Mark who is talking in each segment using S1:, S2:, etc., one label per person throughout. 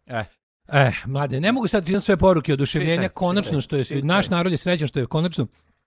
S1: Mlade, ne mogu sad čitam sve poruke oduševljenja, konačno što je, naš narod je srećan što je konačno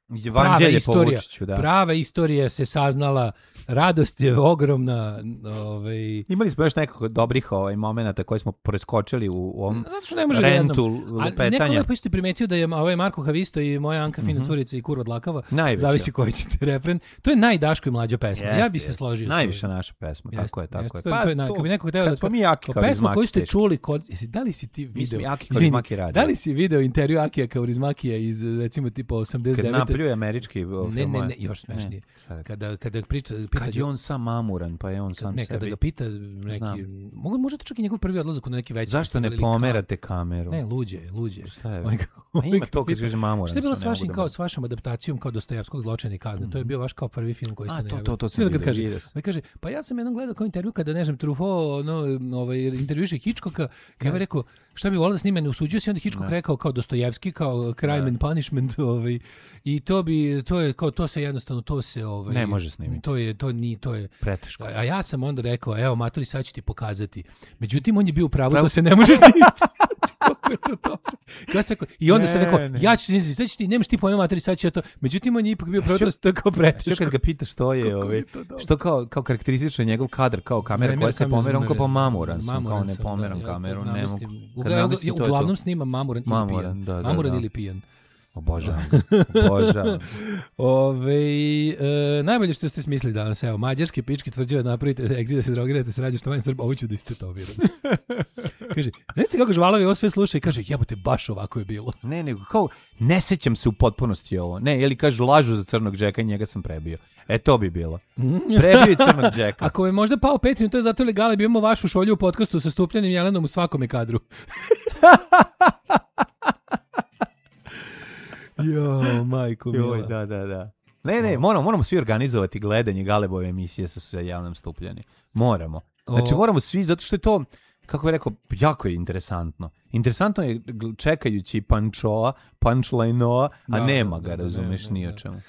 S1: prava istorija se saznala, radost je ogromna.
S2: Imali smo još nekako dobrih momenata koje smo preskočili u ovom rentu lupetanja.
S1: Neko lepo isto primetio da je Marko Havisto i moja Anka Fina Curica i Kurva Dlakava, zavisi koji ćete refren, to je najdaško i mlađa pesma. Ja bi se složio.
S2: Najviša naša pesma, tako je.
S1: Kad bi neko hteo da pesma koju ste čuli, da li si ti video? Da li si video intervju Akija Kaurismakija iz recimo tipa 89.
S2: Kad napljuje američki
S1: ne, još smešnije. Kada priča
S2: kad je on sam mamuran, pa je on sam sebi.
S1: Kada ga pita neki, možda čak i njegov prvi odlazak na neki veći.
S2: Zašto ne pomerate kameru?
S1: Ne, luđe.
S2: Šta je? Ima to kad kaže mamuran.
S1: Šta je bilo s vašom adaptacijom kao Dostojevskog Zločina i kazne? To je bio vaš kao prvi film koji ste najavili.
S2: To sam vidio.
S1: Kaže, pa ja sam jednom gledao kao intervju kada, ne znam, Truffaut intervjuiše Hitchcocka, kada je rekao, šta bi volio da snime, ne usuđuje se, onda Hitchcock rekao kao Dostojevski, kao Crime and Punishment, i to se jednostavno,
S2: ne može snimiti.
S1: To je
S2: preteško.
S1: A ja sam onda rekao, evo matori, sad ću ti pokazati. Međutim, on je bio u pravu, to se ne može snimiti. Kako je to dobro. I onda sam rekao, ja ću ti, sad ću ti, nemaš ti pojma matori, sad ću ja to. Međutim, on je ipak bio pravu, to se tako preteško.
S2: Što kad ga pitaš što je, što kao karakteristično njegov kadar, kao kamera koja se pomera, on kao pa mamuran sam, kao ne pomeram kameru, ne mogu.
S1: Uglavnom snima mamuran ili pijan. Mamuran ili pijan.
S2: Obožavam.
S1: Najbolje što ste smislili danas, evo, mađarski pički tvrđave napravite egzit da se drogirate, se rađe što manje Srb, ovo ću da istetoviram. Kaže, znaš kako Žvalovi ovo sve sluša i kaže, jebote, baš ovako je bilo.
S2: Ne, nego kao, ne sećam se u potpunosti ovo. Ne, ili kažu lažu za crnog džeka i njega sam prebio. To bi bilo. Prebio crnog džeka.
S1: Ako je možda pao Petrin, to je zato legale, bi imamo vašu šolju u podcastu sa stupljenim Jelenom u svakome kadru. Jo, majko mila.
S2: Da. Ne, moramo svi organizovati gledanje Galebove emisije sa Jelenom Stupljani. Moramo. Znači moramo svi, zato što je to, kako bih rekao, jako je interesantno. Interesantno je čekajući Pančoa, Punchline-oa, a nema ga, razumeš, ni o čemu.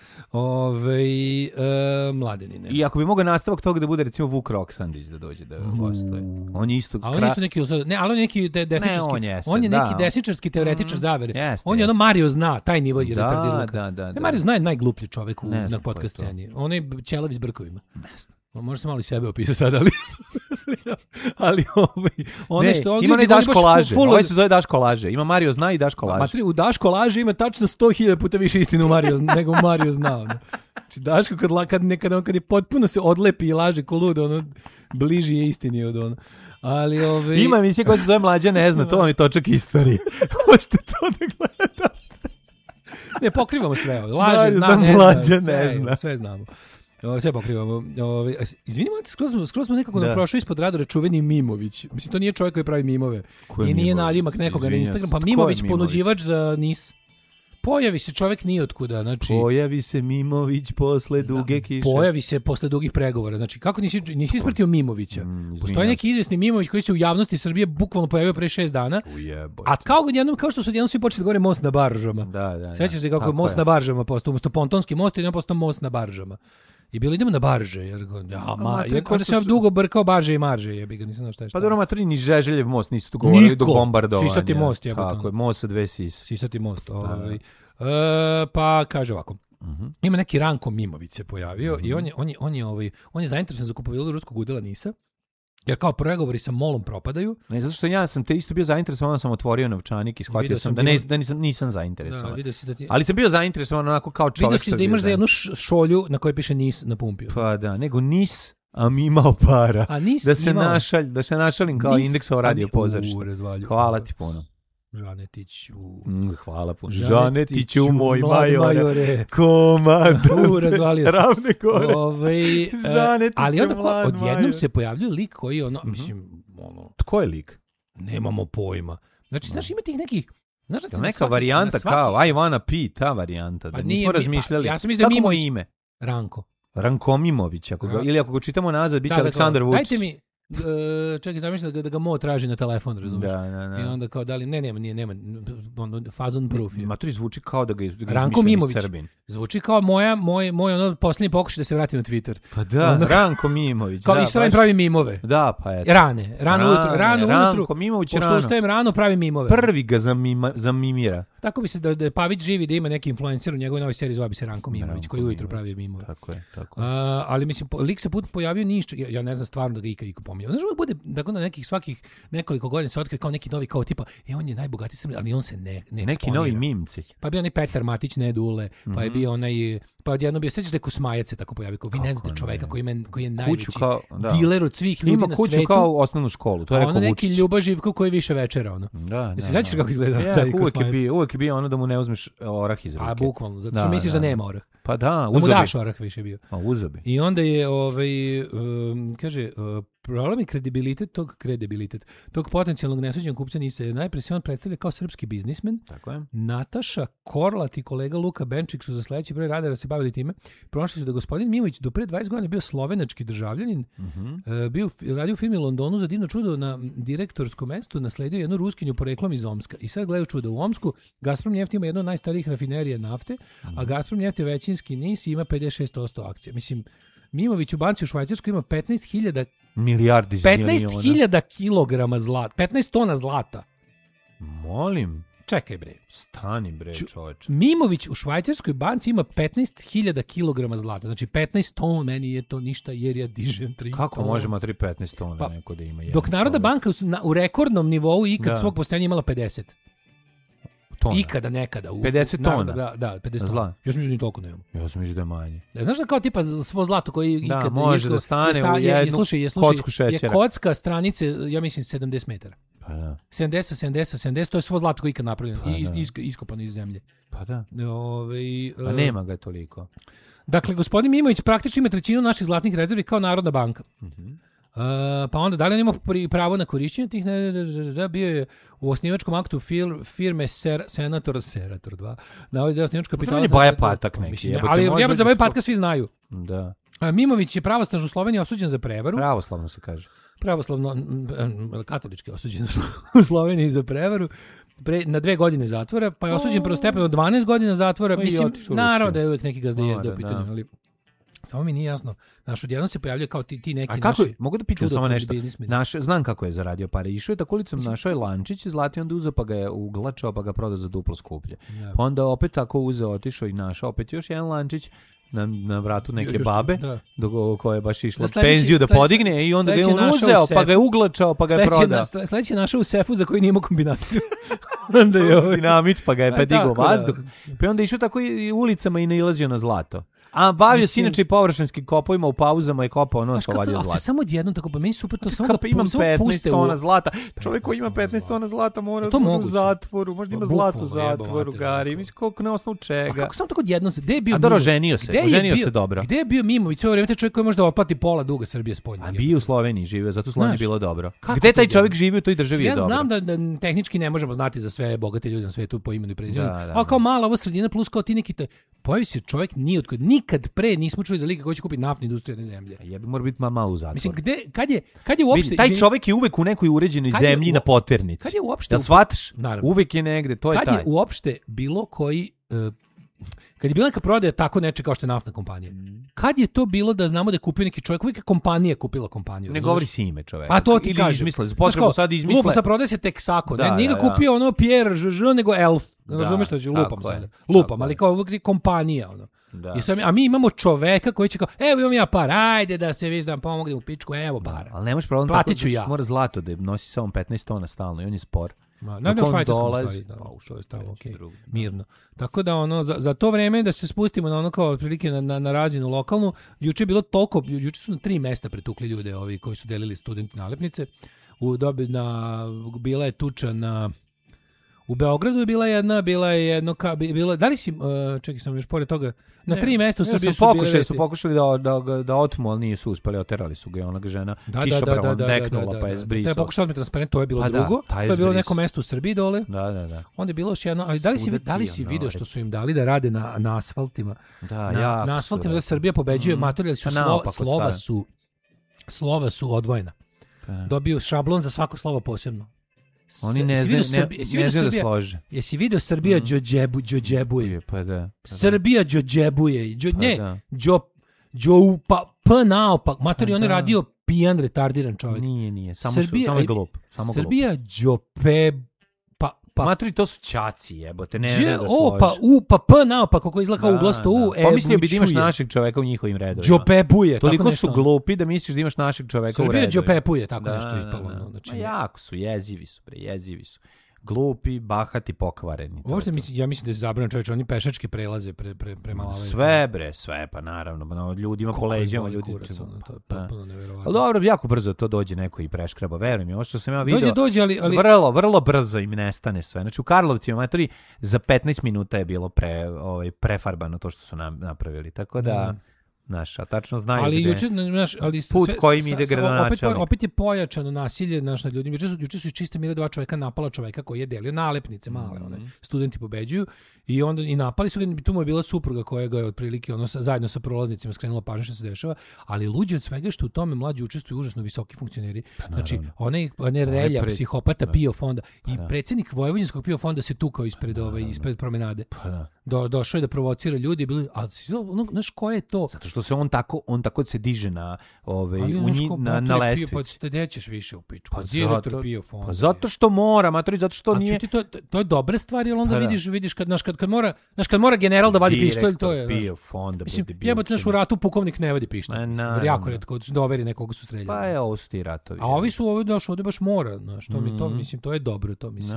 S1: Mladenine.
S2: I ako bi mogao nastavak toga da bude, recimo, Vuk Roksandić da dođe da gostuje. On je isto...
S1: on je isto neki... Ne, ali on je neki desničarski... On je neki desničarski teoretičar zavere. On je Mario zna, taj nivo je retardiluka.
S2: Da.
S1: Mario zna je najgluplji čovek na podcast sceni. On je ćelav s brkovima. Može se malo i sebe opisati sad, ali
S2: ima ne Daško laže. Ovo se zove Daško laže. Ima Mario zna i Daško laže.
S1: U Daško laže ima tačno 100.000 puta više istinu nego Mario zna. Znači Daško kad je potpuno se odlepi i laže ko lud, bliži je istini od ono. Ali
S2: ima emisija koja se zove Mlađa ne zna, to vam je točak istorije. Hoćete to da gledate?
S1: Ne, pokrivamo sve. Laže, zna, ne zna. Sve znamo. Sve pokrivamo. Izvinimo, skroz smo nekako nam prošli ispod radara čuveni Mimović. Mislim, to nije čovjek koji pravi mimove. I nije nadimak nekoga na Instagram. Pa Mimović, ponuđivač za NIS. Pojavi se čovjek nijotkuda. Znači,
S2: pojavi se Mimović posle duge kiše.
S1: Pojavi se posle dugih pregovora. Znači, kako nisi ispratio Mimovića? Postoji neki izvesni Mimović koji se u javnosti Srbije bukvalno pojavio pre 6 dana. A kao što su odjednom svi počeli da govore most na baržama.
S2: Da.
S1: Sećaš se kako je most na baržama postao, umesto pontonski most, i postao most na baržama. I bilo idemo na barže, jer sam dugo brkao barže i marže, jebi ga, nisam znao šta je šta.
S2: Pa dobro, maturi ni Žeželjev most nisu tu govorili do bombardovanja.
S1: Sisati most, jebote.
S2: Tako je, most sa dve sise.
S1: Sisati most, pa kaže ovako. Ima neki Ranko Mimović se pojavio i on je zainteresovan za kupovinu ruskog udela NIS-a. Jer kao pregovori sa MOL-om propadaju.
S2: Ne, zato što ja sam te isto bio zainteresovan, onda sam otvorio novčanik i shvatio sam da nisam zainteresovan. Ali sam bio zainteresovan onako kao čovjek.
S1: Vidio si da imaš za jednu šolju na kojoj piše NIS na pumpi.
S2: Pa da, nego NIS, a mi imao para. Da se našalim kao Indeksovo radio pozorište. Hvala ti puno.
S1: Žanetiću.
S2: Hvala puno. Žanetiću, moj majore. Komadu.
S1: Razvalio se.
S2: Ravne gore.
S1: Ali onda odjednom se pojavljuje lik koji mislim,
S2: Tko je lik?
S1: Nemamo pojma. Znači, znaš, ima tih nekih...
S2: Neka varijanta kao I wanna pee, ta varijanta. Da nismo razmišljali.
S1: Ja sam mislim da
S2: Mimović. Ime?
S1: Ranko.
S2: Ranko Mimović. Ili ako ga čitamo nazad, bit će Aleksandar Vučić.
S1: čekaj, zamisli da ga Mo traži na telefon, razumiješ?
S2: Da.
S1: I onda kao da li, nema, ono, fazon proof je.
S2: Maturi zvuči kao da ga
S1: Ranko Mimović.
S2: Srbin.
S1: Zvuči kao moj ono posljednji pokušaj da se vrati na Twitter.
S2: Pa da, onda, Ranko Mimović.
S1: Kao Israel pravi mimove.
S2: Da, pa eto.
S1: Rano ujutru.
S2: Ranko Mimović
S1: pošto ustajem rano, pravi mimove.
S2: Prvi ga zamimira.
S1: Tako bi se da je Pavić živi, da ima neki influencer u njegovoj novoj seriji, zove bi se Ranko Mimović, koji ujutru pravi mimove.
S2: Tako je.
S1: Ali mislim, lik se put pojavio ništa, ja ne znam stvarno da ga iko pominjao. Znaš, uvijek bude, dakle, na nekih svakih nekoliko godina se otkrije kao neki novi, kao tipa, on je najbogatiji Srbin, ali on se ne eksponira.
S2: Neki novi mimci.
S1: Pa je bio onaj Petar Matić, Nedule, pa je bio onaj, pa odjedno bio, sećaš da je Kosmajac se tako pojavio, kao vi ne znate čoveka koji je najveći diler od svih ljudi na svetu.
S2: Kuću kao osnovnu školu, to je rekao Vučić.
S1: Ono neki Ljuba Živko koji više večera, ono.
S2: Da.
S1: Se sećaš kako izgleda?
S2: Uvijek je bio ono da mu ne uzmeš orah iz ruke.
S1: A bukvalno, zato što misliš da nema orah.
S2: Pa da,
S1: uzobi. Da mu daš orah više bio.
S2: A uzobi.
S1: I onda je, kaže, problem je kredibilitet tog potencijalnog nesuđenog kupca Nise. Najpre se on predstavlja kao srpski biznismen.
S2: Tako je.
S1: Nataša Korlat i kolega Luka Benčik su za sledeći broj radara se bavili time. Prošli su da gospodin Mimović do pre 20 godina bio slovenački državljanin. Radio film u Londonu za divno čudo na direktorskom mestu, nasledio jednu Ruskinju poreklom iz Omska. I sad gledaju čudo u Omsku. Gazprom Neft ima jednu od najstarijih rafinerija nafte, a Gazprom Neft je većinski NIS i ima 56% akcija. Mislim, Mimović u banci u Švajcarskoj ima 15.000
S2: milijardi
S1: 15.000 kilograma zlata, 15 tona zlata.
S2: Molim.
S1: Čekaj bre.
S2: Stani bre, čoveče.
S1: Mimović u švajcarskoj banci ima 15.000 kilograma zlata. Znači 15 tona, meni je to ništa jer ja dižem 3
S2: Kako tona. Možemo 15 tona neko da ima jedan
S1: dok Narodna banka u rekordnom nivou ikad svog postojanja imala 50.
S2: Tona.
S1: Ikada, nekada.
S2: 50 tona?
S1: Da, 50 tona. Ja sam mislio ni toliko ne imamo.
S2: Ja sam mislio da je manje.
S1: Znaš da kao tipa svo zlato koji ikada...
S2: Da, može da stane u jednu kocku šećera.
S1: Je kocka stranice, ja mislim, 70 metara.
S2: Pa da.
S1: 70, to je svo zlato koji ikad napravljeno.
S2: Pa
S1: iskopano iz zemlje.
S2: Pa da. Pa nema ga toliko.
S1: Dakle, gospodin Mimović praktično ima trećinu naših zlatnih rezervi kao Narodna banka. Pa onda, da li on ima pravo na korišćenje tih, bio je u osnivačkom aktu firme Senator 2, navodi da je osnivač kapitala...
S2: To je Baja Patak neki.
S1: Ali za Baja Patka svi znaju.
S2: Da.
S1: Mimović je pravosnažno u Sloveniji osuđen za prevaru.
S2: Pravoslavno se kaže.
S1: Pravoslavno, katolički osuđen u Sloveniji za prevaru. Na 2 godine zatvora, pa je osuđen prvostepeno 12 godina zatvora. Mislim, naravno da je uvijek neki gazda jezda u pitanju, ali... Samo mi nije jasno. Naš odjednom se pojavljaju kao ti neki naši...
S2: Mogu da pitam samo nešto? Znam kako je zaradio pare. Išao je tako ulicom, našao je lančić zlati, onda uzeo pa ga je uglačao, pa ga prodao za duplo skuplje. Ja. Pa onda opet tako uzeo, otišao i našao opet još jedan lančić na vratu neke babe, koja je baš išla penziju da podigne i onda ga je on uzeo, pa ga je uglačao, pa ga je prodao.
S1: Sledeći je našao u sefu za koji nije imao kombinaciju.
S2: Onda je dinamit, pa ga je pedigao vazduh. Pa onda je išao tako i ulicama i nailazio na zlato. A bavio se inače i površinskim kopovima u pauzama i kopao nos pa vadio zlata.
S1: Samo odjednom tako, pa meni super to samo da
S2: imam 15 tona zlata. Čovjek koji ima 15 tona zlata mora da u zatvoru, možda ima zlato u zatvoru, Gari. Mislim, koliko na osnovu čega.
S1: Kako samo tako odjednom se, gde je bio...
S2: A dobro, oženio se dobro.
S1: Gde je bio Mimović sve vreme, taj čovjek koji može da otplati pola duga Srbije spoljno?
S2: A bio u Sloveniji živio, zato u Sloveniji bilo dobro. Gde taj čovjek živi u toj državi je dobro?
S1: Ja znam da tehnički ne možemo znati za sve bogate ljude na svetu po imenu i prezimenu, ali kao mala ovo sredina plus kao ti neki pojavi se čovjek nikad pre nismo čuli za lika koji će kupiti naftnu industriju na zemlje.
S2: Ja bi mora biti malo u zatvoru.
S1: Mislim, kad je uopšte...
S2: Taj čovjek je uvek u nekoj uređenoj zemlji na poternici.
S1: Kad je uopšte...
S2: Da shvataš? Uvek je negde, to je taj.
S1: Kad je uopšte bilo koji... Kad je bila neka prodaja tako neče kao što je naftna kompanija. Kad je to bilo da znamo da je kupio neki čovjek, uvijek je kompanija kupila kompaniju.
S2: Ne govori si ime čoveka.
S1: A to ti kažem.
S2: Potrebno sad izmisle.
S1: Lupa, sad prodaje se Texaco. Nije ga kupio ono Pierre Jean, nego Elf. Razumeš što ću? Lupam sad. Lupam, ali kao kompanija. Ono. A mi imamo čoveka koji će kao, evo imam ja par, ajde da se viš da vam pomognem u pičku, evo para.
S2: Ali nemaš problem
S1: platit ću ja.
S2: Mora zlato da nosi sa ovom 15 tona stalno i on je spor.
S1: U Švajcarskom stoji, što je tamo, mirno. Tako da za to vreme da se spustimo na ono kao otprilike na razinu lokalnu, juče je bilo toliko, juče su na 3 mesta pretukli ljude ovi koji su delili studenti nalepnice. Bila je tuča u Beogradu je bila jedno, da li si, čekaj sam još pored toga, na 3 mesta u Srbiji
S2: su pokušali da otmu, ali nisu uspeli, oterali su ga i onaga žena kišobravom deknula pa je zbrisao.
S1: To je pokušao mi transparent, to je bilo drugo, to je bilo neko mesto u Srbiji dole.
S2: Da.
S1: Onda je bilo još jedno, ali da li si video što su im dali da rade na asfaltima? Na asfaltima da Srbija pobeđuje matori, ali slova su odvojena. dobiju šablon za svako slovo posebno.
S2: Oni ne znaju da slože.
S1: Jesi vidio Srbija džođebuje?
S2: Pa da.
S1: Srbija džođebuje. Pa naopak. Matori, on je radio pijan, retardiran čovjek.
S2: Nije. Samo je glup.
S1: Srbija džope...
S2: Matori, to su ćaci, jebote, ne znaju da složi.
S1: Pa P naopak, kako izgleda kao uglasto U.
S2: Pomislio bi da imaš našeg čoveka u njihovim redovima.
S1: Džopepuje.
S2: Toliko su glupi da misliš da imaš našeg čoveka u redovima.
S1: Srbija džopepuje, tako nešto ispalo.
S2: Znači, jako su, jezivi su. Glupi, bahati, pokvareni.
S1: Ja mislim da je zabranjeno, čovječe, oni pešačke prelaze prema lavaju.
S2: Sve, pa naravno, ljudima po leđama, ljudi.
S1: To je potpuno neverovatno.
S2: Ali dobro, jako brzo to dođe neko i preškraba, verujem mi, ovo što sam ja vidio.
S1: Dođe, ali
S2: vrlo brzo im nestane sve. Znači u Karlovcima, matori, za 15 minuta je bilo prefarbano to što su napravili, tako da... Naš, a tačno znaju put kojim ide gradonačelnik.
S1: Opet je pojačano nasilje nad ljudima. Juče su iz čiste mire 2 čovjeka napala čovjeka koji je delio nalepnice male, studenti pobeđuju i onda i napali su ga, tu mu je bila supruga koja ga je otprilike zajedno sa prolaznicima skrenula pažnju što se dešava, ali luđi od svega što u tome mlađi učestvuju užasno visoki funkcioneri. Znači, onaj relja, psihopata PIO fonda i predsjednik Vojvođanskog PIO fonda se tukao ispred promenade. Došao je da provocira ljudi, znaš ko je to?
S2: Zato što se on tako se diže na lestvici.
S1: Pa gde ćeš više u pičku? Direktor PIO fonda.
S2: Pa zato što mora, matori, zato što nije...
S1: To je dobra stvar, jer onda vidiš kad mora general da vadi pištolj, to je...
S2: PIO fonda.
S1: Mislim, jebote, u ratu pukovnik ne vadi pištolj. Jako retko, doveri nekoga su streljali.
S2: Pa je, ovo su ti ratovi.
S1: A ovi su ovdje baš mora, to je dobro, to mislim.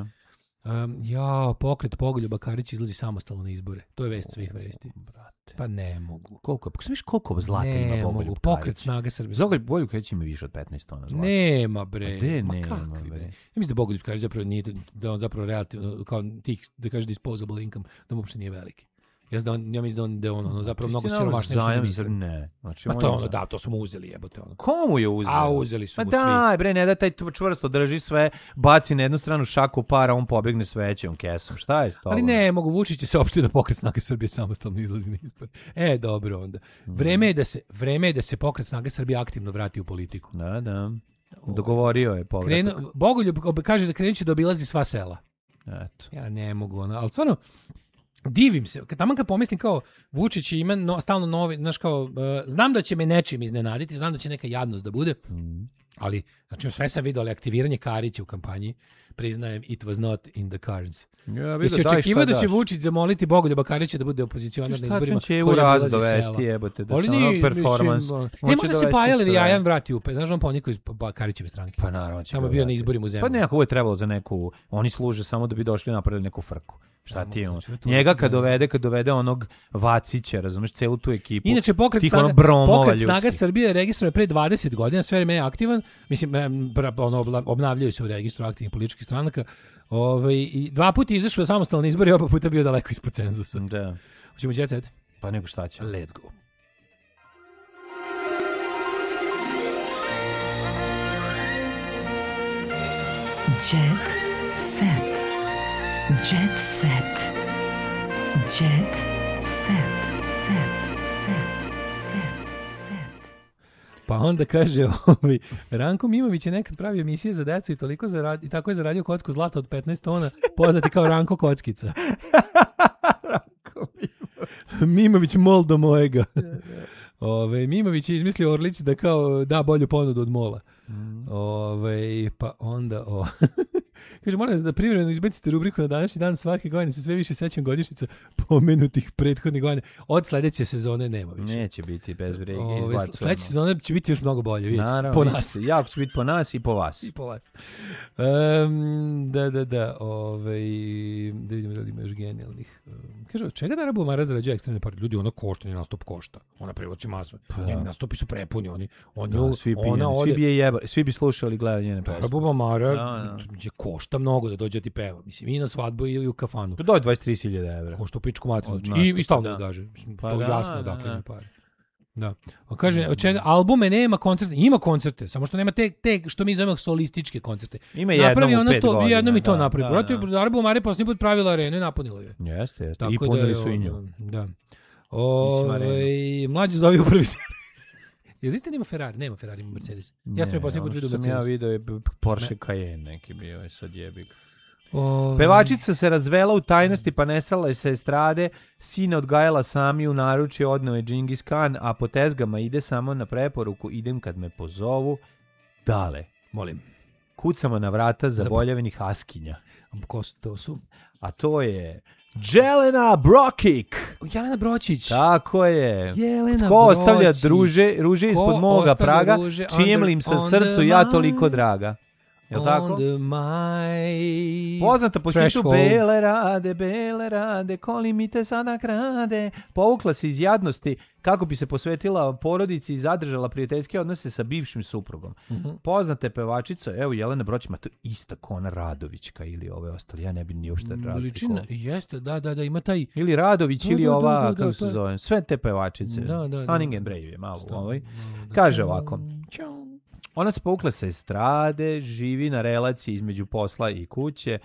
S1: Pokret Pogoljuba Karić izlazi samostalno na izbore. To je vest svih vesti. Pa ne mogu.
S2: Koliko zlata ima Bogoljub Karić?
S1: Pokret Snaga Srbije.
S2: Bogoljub Karić ima više od 15 tona zlata.
S1: Nema, bre.
S2: Nema, bre.
S1: Ja mislim da Bogoljub Karić zapravo nije, da on zapravo relativno, kao tih, da kaže disposable income, da mu uopšte nije veliki. Ja mislim da je on zapravo mnogo siromašniji nego što misli.
S2: Ne. Znači,
S1: to su mu uzeli, jebote ono.
S2: Komu je uzeli?
S1: A uzeli su mu svi.
S2: Daj bre, ne da taj čvrsto drži sve, baci na jednu stranu šaku para, on pobegne s većom kesom. Šta je s tobom?
S1: Ali ne, mogu Vučić će se opšte da Pokret Snage Srbije samostalno izlazi na izbore. Dobro onda. Vreme je da se Pokret Snage Srbije aktivno vrati u politiku.
S2: Da. Dogovorio je povratak.
S1: Bogoljub kaže da krenuće da obilazi sva sela.
S2: Eto.
S1: Ja ne mogu, ali stvarno divim se, kad pomislim kao Vučić ima stalno novi, znaš kao, znam da će me nečim iznenaditi, znam da će neka jadnost da bude, ali, znači, sve sam vidio, ali aktiviranje Karića u kampanji, priznajem, it was not in the cards. Jesi očekivao da će Vučić zamoliti Bogoljuba Karića da bude opozicionar na izborima?
S2: Šta će u raz dovesti, jebote, da se ono performans...
S1: možda se Pajalevi Jajan vrati u, znaš on ponikao iz Karićeve stranke.
S2: Pa naravno će.
S1: Tamo bio na izborima u zemlji.
S2: Pa nekako je trebalo za neku, oni služe samo da bi došli napravili neku frku. Šta ti je on? Njega kad dovede onog Vacića, razumeš, celu tu ekipu.
S1: Inače, Pokret Snaga Srbije registruje pre 20 godina, sve vreme je aktivan, mislim, obnavljaju se u registru aktivnih političkih stranaka, i 2 puta je izašao samostalno na izbore i 2 puta bio daleko ispod cenzusa.
S2: Da.
S1: Hoćemo jet set?
S2: Pa nego šta će.
S1: Let's go.
S3: Jet set. Jet set. Jet set. Set.
S1: Pa onda kaže, Ranko Mimović je nekad pravio emisije za decu i tako je zaradio kocku zlata od 15 tona, poznati kao Ranko Kockica. Mimović mol do mojega. Mimović je izmislio Orlić da kao da bolju ponudu od mola. Pa onda kaže, moram da privremeno izbacite rubriku na današnji dan, svake godine se sve više sećam godišnjica pomenutih prethodnih godina. Od sledeće sezone nema više.
S2: Neće biti bez brige.
S1: Sledeće sezone će biti još mnogo bolje, vidite. Naravno, po nas.
S2: Jako će biti po nas i po vas.
S1: I po vas. Da. Da vidimo da li ima još genijalnih. Kaže, od čega Dara Bulmara zarađuje ekstremne pare? Ljudi, ona košta, njen nastup košta. Ona privlači masu. Njeni nastupi su prepuni.
S2: Svi bi slušali i gledali njene pesme.
S1: Dara Bulmara je košta mnogo da dođe ti peva. Mislim, i na svadbu i u kafanu.
S2: To dođe 23.000 evra.
S1: Košta u pičku materinu. I stalno da kaže. To je jasno dakle ne pare. Da. On kaže, albume nema koncerte. Ima koncerte, samo što nema te što mi zovemo solističke koncerte.
S2: Ima jednom u 5 godina.
S1: Jednom i to napravi. Protiv Dara Bulmara posljednji put pravila arenu i napunila je.
S2: Jeste. I punili su i nju.
S1: Da. Mlađi zove u prvi servis. Jel istina ima Ferrari? Nema Ferrari, ima Mercedes. Ja sam je posljednji put vidio Mercedes.
S2: Ja vidio je Porsche Cayenne neki bio je sad jebik. Pevačica se razvela u tajnosti pa nesala je sa estrade, sina odgajala sami u naručje, odneo je Džingis Khan, a po tezgama ide samo na preporuku, idem kad me pozovu. Dale.
S1: Molim.
S2: Kucamo na vrata zaboljevnih haskinja.
S1: Ko to su?
S2: A to je Jelena Brokik.
S1: Jelena Bročić.
S2: Tako je.
S1: Jelena
S2: Ko ostavlja ruže ispod moga praga, čijem li im sa srcu ja toliko draga. Jel' tako? Poznata po hitu Bele rade, koli mi te sada krade. Povukla se iz jadnosti kako bi se posvetila porodici i zadržala prijateljske odnose sa bivšim suprugom. Poznata je pevačica, evo Jelena Bročić, ma to ista Kona Radovićka ili ove ostali, ja ne bi ni uopšte razlikovao.
S1: Jeste, da, ima taj...
S2: Ili Radović ili ova, kako se zove, sve te pevačice. Stunning and Brave je malo ovoj. Kaže ovako. Ona se povukla sa estrade, živi na relaciji između posla i kuće.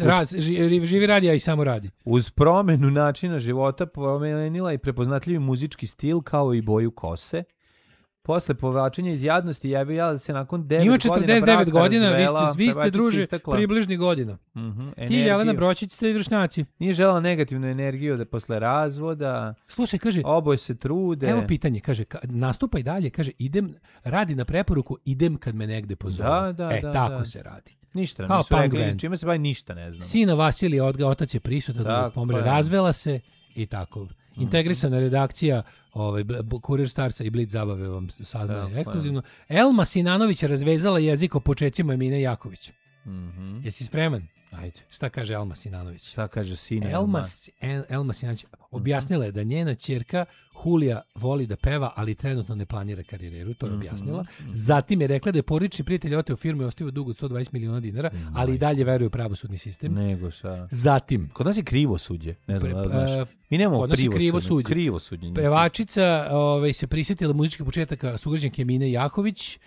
S1: Živi radi, a i samo radi.
S2: Uz promenu načina života promenila i prepoznatljivi muzički stil kao i boju kose. Posle povlačenja iz jadnosti javila se nakon 9 godina braka.
S1: Ima 49 godina, vi ste druže približnih godina. Ti Jelena Bročić ste vršnjaci.
S2: Nije želela negativnu energiju da posle razvoda.
S1: Slušaj, kaže,
S2: oboje se trude.
S1: Evo pitanje, kaže, nastupa i dalje, kaže, radi na preporuku, idem kad me negde pozove. Tako se radi.
S2: Ništa, kao nisu rekli, čime se bavi ništa, ne znam.
S1: Sina Vasilija, otac je prisutan da pomre, razvela se i tako. Integrisana redakcija Kurir Starsa i Blitz zabave vam saznaje ekskluzivno. Elma Sinanović razvezala jezik o početcima Emine Jaković. Jesi spreman?
S2: Ajde.
S1: Šta kaže Elma Sinanović?
S2: Šta kaže sina?
S1: Elma Sinanović objasnila je da njena ćerka Hulija voli da peva, ali trenutno ne planira karijeru, to je objasnila. Zatim je rekla da je porodični prijatelj oteo firmu i ostavio dug od 120 miliona dinara, ali i dalje veruje u pravosudni sistem.
S2: Nego šta?
S1: Zatim.
S2: Kod nas je krivo suđe, ne znam da znaš. Mi nemamo krivo suđe.
S1: Pevačica se prisjetila muzičkih početaka sugrađanke Emine Jaković,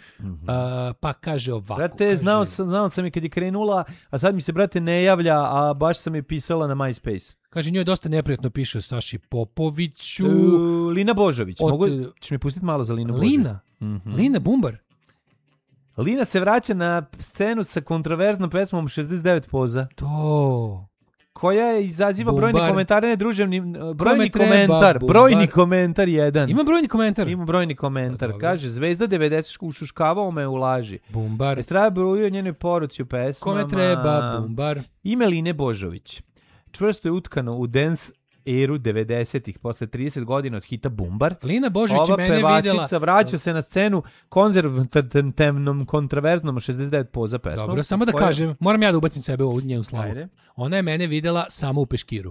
S1: pa kaže ovako.
S2: Brate, znao sam je kad je krenula, a sad mi se, brate, ne javlja, a baš sam je pisala na MySpace.
S1: Kaže, njoj dosta neprijatno piše Saši Popoviću.
S2: Lina Božović. Ćeš mi pustiti malo za Linu Božović?
S1: Lina? Lina Bumbar?
S2: Lina se vraća na scenu sa kontroverznom pesmom 69 poza.
S1: To...
S2: koja izaziva brojne komentare, brojni komentar jedan.
S1: Ima brojni komentar.
S2: Ima brojni komentar. Kaže, Zvezda 90 ušuškavao me u laži.
S1: Bumbar.
S2: Estrada brojio njenoj poruci u pesmama.
S1: Kome treba, Bumbar.
S2: Ime Line Božović. Čvrsto je utkano u dance eru 90-ih, posle 30 godina od hita Bumbar.
S1: Lina Božović mene vidjela.
S2: Ova pevačica vraća se na scenu konzervativnom, kontroverznom 69 poza pesmom.
S1: Dobro, samo da kažem, moram ja da ubacim sebe u njenu slavu. Ajde. Ona je mene vidjela samo u Peškiru.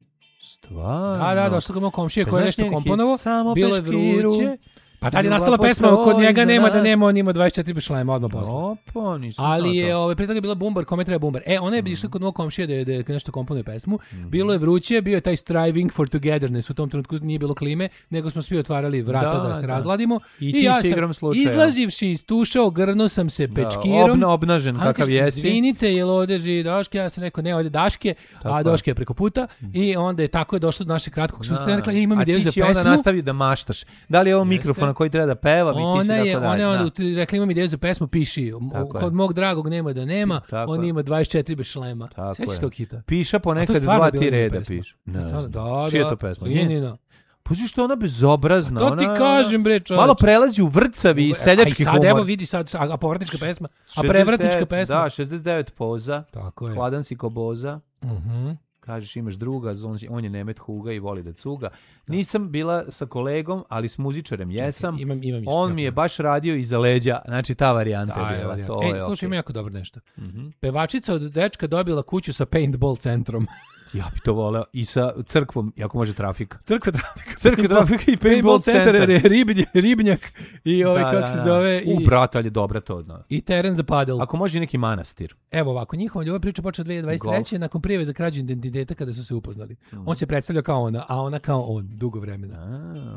S2: Stvarno?
S1: Da, došlo ga moj komšija koji je nešto komponovao, bilo je vruće. Pa tad je nastala pesma, kod njega nema da nema, on ima 24 bešlema odmah posle. Ali je, pre toga je bila Bumbar, kome treba Bumbar. Ona je išla kod mog komšija da je nešto komponuje pesmu. Bilo je vruće, bio je taj striving for togetherness, u tom trenutku nije bilo klime, nego smo svi otvarali vrata da se razladimo.
S2: I ja sam,
S1: izlazivši iz tuša, ogrnuo sam se pečkirom.
S2: Obnažen kakav jesi.
S1: Izvinite, jel ovdje živi Daške? Ja sam rekao, ne, ovdje Daške, a Daške je preko puta. I onda je tako došlo do našeg kratkog susreta. Rekla, imam ideju za pesmu. A ti si onda
S2: nastavi da maštaš. Da li je ovo mikrofon koji treba da peva,
S1: ona je onda rekla, imam ideju za pesmu, piši. Kod mog dragog nema da nema, on ima 24 bez šlema. Sjećaš tog hita?
S2: Piša ponekad 2-3 reda pišu. Čija je to pesma?
S1: Linina.
S2: Puzi što ona bezobrazna.
S1: To ti kažem, bre, čovječ.
S2: Malo prelazi u vrcavi i seljački humor.
S1: Evo vidi sad, a povratnička pesma, a prevratnička pesma.
S2: Da, 69 poza, hladan si ko boza. Kažeš imaš druga, on je Nemet Huga i voli da cuga. Nisam bila sa kolegom, ali s muzičarem jesam. On mi je baš radio iza leđa, znači ta varijanta je bila.
S1: Slušaj, ima jako dobro nešto. Pevačica od dečka dobila kuću sa paintball centrom.
S2: Ja bi to voleo. I sa crkvom, jako može trafika.
S1: Crkva trafika
S2: i paintball centar.
S1: Ribnjak i kako se zove.
S2: Brat, ali je dobra to.
S1: I teren za padel.
S2: Ako može neki manastir.
S1: Evo ovako, njihova ljubav priča počela 2023. nakon prijave za krađu identiteta kada su se upoznali. On se predstavljao kao ona, a ona kao on, dugo vremena.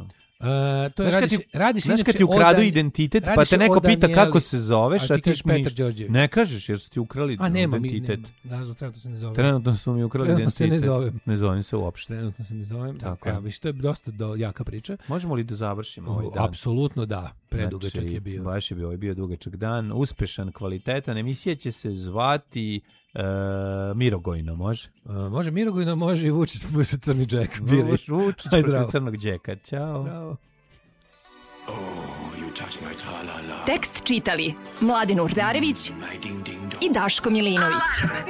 S1: To je radiš
S2: znaš kad ti ukradu identitet, pa te neko pita kako se zoveš,
S1: a ti kažeš Petar Đorđević.
S2: Ne kažeš jer su ti ukrali identitet.
S1: Nažalost, trenutno se ne zovem.
S2: Trenutno su mi ukrali identitet.
S1: Trenutno se ne zovem.
S2: Ne zovem se uopšte.
S1: Trenutno se ne zovem.
S2: Tako
S1: je. To je dosta jaka priča.
S2: Možemo li da završimo ovaj dan?
S1: Apsolutno da. Predugačak je bio.
S2: Baš je bio, ovaj bio dugačak dan. Uspešan, kvalitetan. Emisija će se zvati Mirogojno, može?
S1: Može Mirogojno, može i Vučić crni džek.
S2: Vučić crnog džeka. Ćao.
S1: Bravo.
S4: Tekst čitali Mladen Urdarević i Daško Milinović.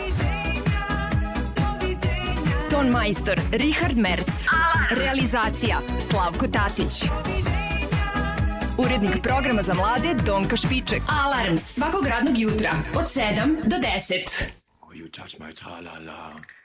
S4: Ton majstor Richard Merc. Realizacija Slavko Tatić. Urednik programa za mlade Donka Špiček. Alarms svakog radnog jutra od 7 do 10. You touch my tra-la-la.